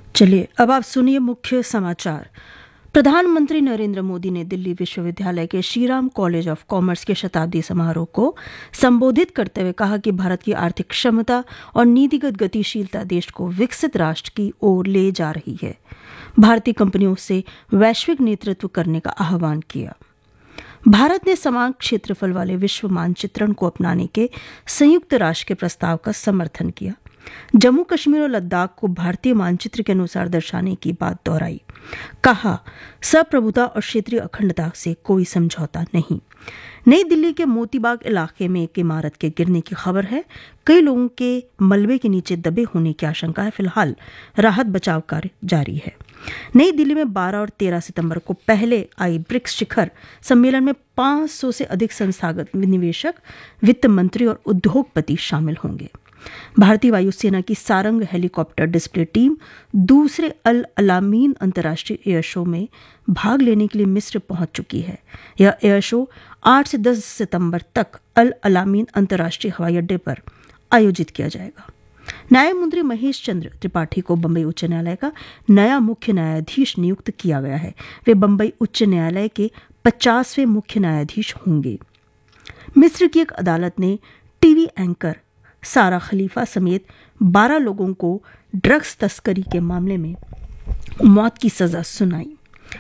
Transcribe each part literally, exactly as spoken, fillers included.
चलिए अब आप सुनिए मुख्य समाचार। प्रधानमंत्री नरेंद्र मोदी ने दिल्ली विश्वविद्यालय के श्रीराम कॉलेज ऑफ कॉमर्स के शताब्दी समारोह को संबोधित करते हुए कहा कि भारत की आर्थिक क्षमता और नीतिगत गतिशीलता देश को विकसित राष्ट्र की ओर ले जा रही है। भारतीय कंपनियों से वैश्विक नेतृत्व करने का आह्वान किया। भारत ने समान क्षेत्रफल वाले विश्व मानचित्रण को अपनाने के संयुक्त राष्ट्र के प्रस्ताव का समर्थन किया। जम्मू कश्मीर और लद्दाख को भारतीय मानचित्र के अनुसार दर्शाने की बात दोहराई। कहा, संप्रभुता और क्षेत्रीय अखंडता से कोई समझौता नहीं। नई दिल्ली के मोतीबाग इलाके में एक इमारत के गिरने की खबर है। कई लोगों के मलबे के नीचे दबे होने की आशंका है। फिलहाल राहत बचाव कार्य जारी है। नई दिल्ली में बारह और तेरह सितंबर को पहले आई ब्रिक्स शिखर सम्मेलन में पांच सौ से अधिक संस्थागत निवेशक, वित्त मंत्री और उद्योगपति शामिल होंगे। भारतीय वायुसेना की सारंग हेलीकॉप्टर डिस्प्ले टीम दूसरे अल अलामीन अंतर्राष्ट्रीय एयर शो में भाग लेने के लिए मिस्र पहुंच चुकी है। यह एयर शो आठ से दस सितंबर तक अल अलामीन अंतर्राष्ट्रीय हवाई अड्डे पर आयोजित किया जाएगा। न्यायमूर्ति महेश चंद्र त्रिपाठी को बंबई उच्च न्यायालय का नया मुख्य न्यायाधीश नियुक्त किया गया है। वे बंबई उच्च न्यायालय के पचासवें मुख्य न्यायाधीश होंगे। मिस्र की एक अदालत ने टीवी एंकर सारा खलीफा समेत बारह लोगों को ड्रग्स तस्करी के मामले में मौत की सजा सुनाई।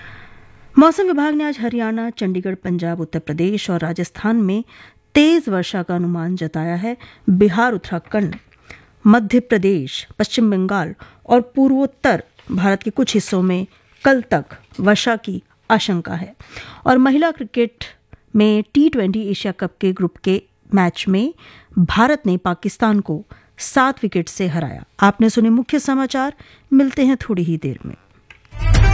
मौसम विभाग ने आज हरियाणा, चंडीगढ़, पंजाब, उत्तर प्रदेश और राजस्थान में तेज वर्षा का अनुमान जताया है। बिहार, उत्तराखंड, मध्य प्रदेश, पश्चिम बंगाल और पूर्वोत्तर भारत के कुछ हिस्सों में कल तक वर्षा की आशंका है। और महिला क्रिकेट में टी ट्वेंटी एशिया कप के ग्रुप के मैच में भारत ने पाकिस्तान को सात विकेट से हराया। आपने सुने मुख्य समाचार। मिलते हैं थोड़ी ही देर में।